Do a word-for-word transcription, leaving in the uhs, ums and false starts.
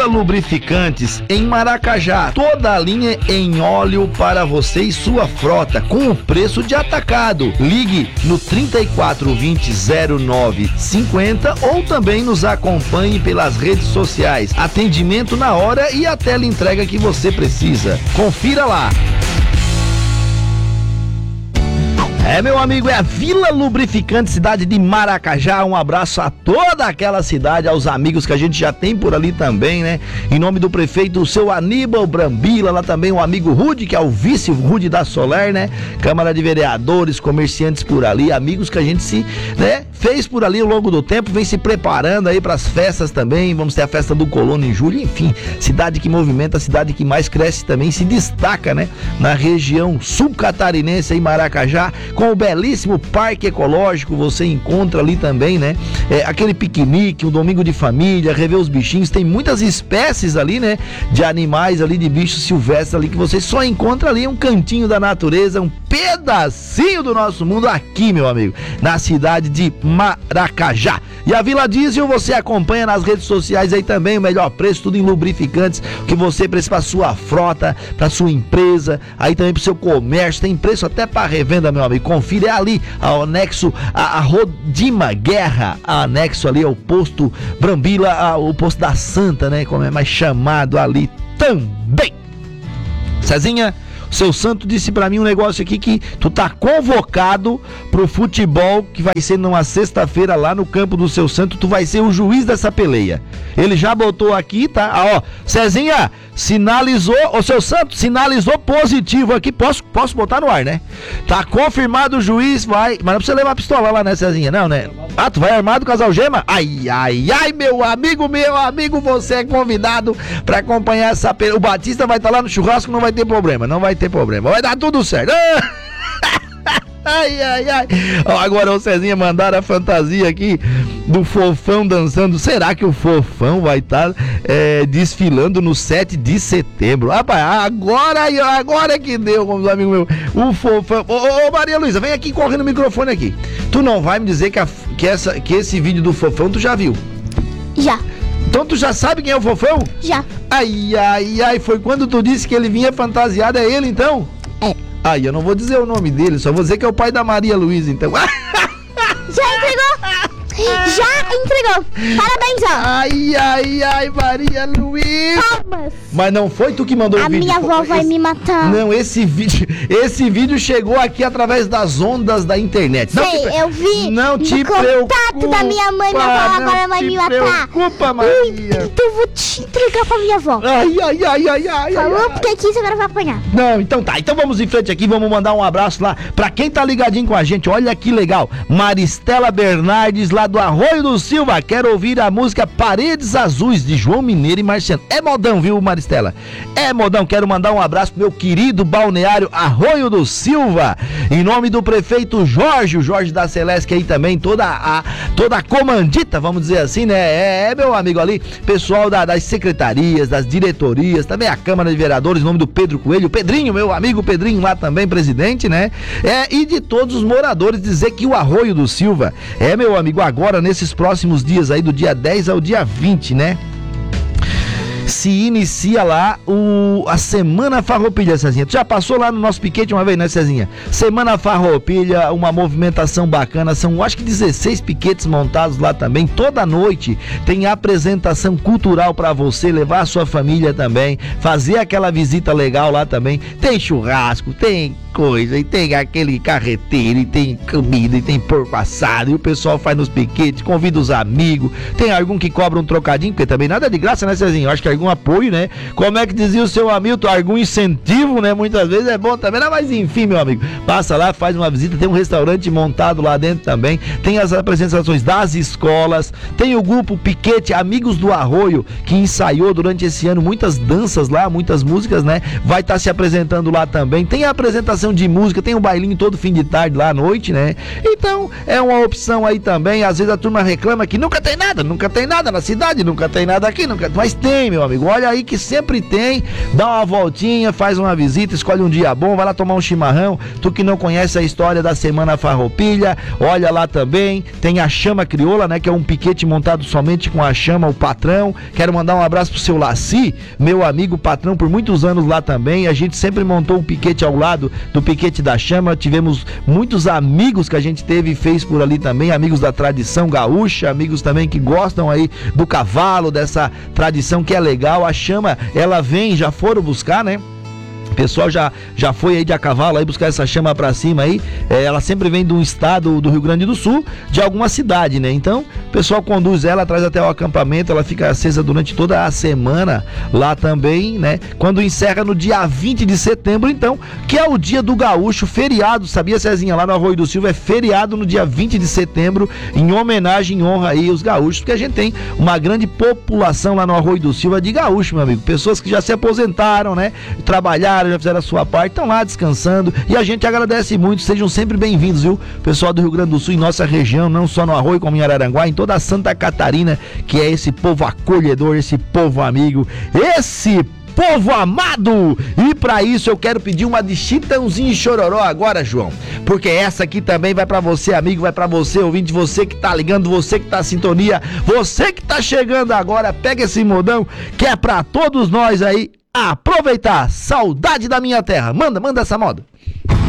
Vila Lubrificantes, em Maracajá. Toda a linha em óleo para você e sua frota, com o preço de atacado. Ligue no trinta e quatro vinte, zero nove cinquenta ou também nos acompanhe pelas redes sociais. Atendimento na hora e a tela entrega que você precisa. Confira lá. É, meu amigo, é a Vila Lubrificante, cidade de Maracajá. Um abraço a toda aquela cidade, aos amigos que a gente já tem por ali também, né? Em nome do prefeito, o seu Aníbal Brambila, lá também o amigo Rude, que é o vice Rude da Soler, né? Câmara de Vereadores, comerciantes por ali, amigos que a gente se, né, fez por ali ao longo do tempo, vem se preparando aí para as festas também. Vamos ter a festa do Colono em julho, enfim, cidade que movimenta, cidade que mais cresce também, se destaca, né? Na região sul-catarinense, em Maracajá, com o belíssimo parque ecológico. Você encontra ali também, né? É, aquele piquenique, um domingo de família, rever os bichinhos. Tem muitas espécies ali, né? De animais ali, de bichos silvestres ali, que você só encontra ali, um cantinho da natureza, um pedacinho do nosso mundo aqui, meu amigo, na cidade de Maracajá. E a Vila Diesel você acompanha nas redes sociais aí também, o melhor preço, tudo em lubrificantes, o que você precisa para sua frota, para sua empresa, aí também para seu comércio, tem preço até para revenda, meu amigo. Confira, é ali, ao anexo, a, a Rodima Guerra, a anexo ali ao posto Brambila, a, o posto da Santa, né, como é mais chamado ali também. Cezinha, seu Santo disse pra mim um negócio aqui, que tu tá convocado pro futebol, que vai ser numa sexta-feira lá no campo do Seu Santo. Tu vai ser o juiz dessa peleia. Ele já botou aqui, tá? Ah, ó, Cezinha, sinalizou, o Seu Santo sinalizou positivo aqui. Posso, posso botar no ar, né? Tá confirmado o juiz, vai. Mas não precisa levar a pistola lá, né, Cezinha? Não, né? Ah, tu vai armado com as algemas? Ai, ai, ai, meu amigo, meu amigo, você é convidado pra acompanhar essa peleia. O Batista vai estar tá lá no churrasco, não vai ter problema, não vai ter problema, vai dar tudo certo. Ai, ai, ai. Ó, agora o Cezinha mandaram a fantasia aqui do Fofão dançando. Será que o Fofão vai estar tá, é, desfilando no sete de setembro? Rapaz, agora, agora que deu, como os amigos meus. O Fofão. Ô, ô, ô, Maria Luísa, vem aqui, corre no microfone aqui. Tu não vai me dizer que, a, que, essa, que esse vídeo do Fofão tu já viu? Já. Então tu já sabe quem é o Fofão? Já. Ai, ai, ai, foi quando tu disse que ele vinha fantasiado, é ele então? É. Ai, eu não vou dizer o nome dele, só vou dizer que é o pai da Maria Luísa, então. Já entregou? Já entregou. Parabéns, ó. Ai, ai, ai, Maria Luísa. Palmas. Mas não foi tu que mandou a o vídeo? A minha avó vai esse... me matar. Não, esse vídeo, esse vídeo chegou aqui através das ondas da internet. Sei, não te... eu vi. Não te no preocupa. contato da minha mãe, minha avó agora vai me matar. Não te preocupa, Maria. Então eu vou te entregar pra minha avó. Ai, ai, ai, ai, ai. Falou ai, porque quis, agora vai apanhar. Não, então tá. Então vamos em frente aqui, vamos mandar um abraço lá pra quem tá ligadinho com a gente. Olha que legal. Maristela Bernardes, lá do Arroio do Silva, quero ouvir a música Paredes Azuis, de João Mineiro e Marciano. É modão, viu, Maristela? É modão. Quero mandar um abraço pro meu querido balneário Arroio do Silva, em nome do prefeito Jorge, o Jorge da Celeste aí também, toda a, toda a comandita, vamos dizer assim, né? É, é meu amigo ali, pessoal da, das secretarias, das diretorias, também a Câmara de Vereadores, em nome do Pedro Coelho, Pedrinho, meu amigo Pedrinho lá também, presidente, né? É, e de todos os moradores, dizer que o Arroio do Silva, é, meu amigo, agora nesses próximos dias aí, do dia dez ao dia vinte, né? Se inicia lá o, a Semana Farroupilha, Cezinha. Tu já passou lá no nosso piquete uma vez, né, Cezinha? Semana Farroupilha, uma movimentação bacana. São, acho que dezesseis piquetes montados lá também. Toda noite tem apresentação cultural pra você, levar a sua família também, fazer aquela visita legal lá também. Tem churrasco, tem coisa, e tem aquele carreteiro, e tem comida, e tem porco assado, e o pessoal faz nos piquetes, convida os amigos. Tem algum que cobra um trocadinho, porque também nada é de graça, né, Cezinho? Eu acho que algum apoio, né? Como é que dizia o seu Hamilton, algum incentivo, né? Muitas vezes é bom também, mas enfim, meu amigo, passa lá, faz uma visita, tem um restaurante montado lá dentro também, tem as apresentações das escolas, tem o grupo Piquete Amigos do Arroio, que ensaiou durante esse ano muitas danças lá, muitas músicas, né? Vai estar tá se apresentando lá também, tem a apresentação programação de música, tem um bailinho todo fim de tarde lá à noite, né? Então, é uma opção aí também. Às vezes a turma reclama que nunca tem nada, nunca tem nada na cidade, nunca tem nada aqui, nunca... mas tem, meu amigo. Olha aí que sempre tem. Dá uma voltinha, faz uma visita, escolhe um dia bom, vai lá tomar um chimarrão. Tu que não conhece a história da Semana Farroupilha, olha lá também. Tem a Chama Crioula, né? Que é um piquete montado somente com a chama, o patrão. Quero mandar um abraço pro seu Laci, meu amigo patrão, por muitos anos lá também. A gente sempre montou um piquete ao lado do piquete da chama. Tivemos muitos amigos que a gente teve e fez por ali também, amigos da tradição gaúcha, amigos também que gostam aí do cavalo, dessa tradição que é legal. A chama, ela vem, já foram buscar, né? O pessoal já, já foi aí de a cavalo aí buscar essa chama pra cima aí. É, ela sempre vem de um estado do Rio Grande do Sul, de alguma cidade, né? Então, o pessoal conduz ela, traz até o acampamento, ela fica acesa durante toda a semana lá também, né? Quando encerra no dia vinte de setembro, então, que é o dia do gaúcho, feriado, sabia, Cezinha? Lá no Arroio do Silva é feriado no dia vinte de setembro, em homenagem, em honra aí aos gaúchos, porque a gente tem uma grande população lá no Arroio do Silva de gaúcho, meu amigo. Pessoas que já se aposentaram, né? Trabalharam, já fizeram a sua parte, estão lá descansando e a gente agradece muito. Sejam sempre bem-vindos, viu? Pessoal do Rio Grande do Sul, em nossa região, não só no Arroio como em Araranguá, em toda a Santa Catarina, que é esse povo acolhedor, esse povo amigo, esse povo amado. E pra isso eu quero pedir uma de Chitãozinho e Chororó agora, João, porque essa aqui também vai pra você, amigo, vai pra você, ouvinte, você que tá ligando, você que tá em sintonia, você que tá chegando agora. Pega esse modão que é pra todos nós aí aproveitar. Saudade da minha terra. Manda, manda essa moda.